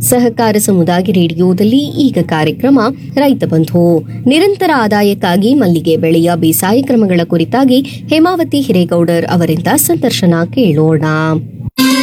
ಸಹಕಾರ ಸಮುದಾಯ ರೇಡಿಯೋದಲ್ಲಿ ಈಗ ಕಾರ್ಯಕ್ರಮ ರೈತ ಬಂಧು. ನಿರಂತರ ಆದಾಯಕ್ಕಾಗಿ ಮಲ್ಲಿಗೆ ಬೆಳೆಯ ಬೇಸಾಯ ಕ್ರಮಗಳ ಕುರಿತಾಗಿ ಹೇಮಾವತಿ ಹಿರೇಗೌಡರ್ ಅವರಿಂದ ಸಂದರ್ಶನ ಕೇಳೋಣ.